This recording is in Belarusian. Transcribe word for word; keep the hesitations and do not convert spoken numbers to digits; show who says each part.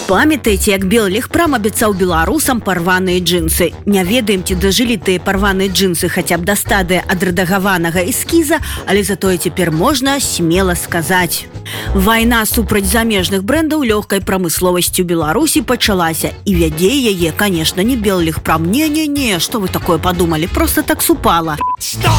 Speaker 1: Памятаеце, як Беллегпрам абяцаў беларусам парваныя джинсы? Не ведаем, ці дажылі тыя парваныя джинсы хаця б да стадыі адрэдагаванага эскіза, але затое цяпер можна смела сказаць. Вайна супраць замежных брэндаў лёгкай прамысловасцю Беларусі пачалася, і вядзе яе, конечно, не Беллегпрам. Не-не-не, што вы такое падумалі? Просто так супала.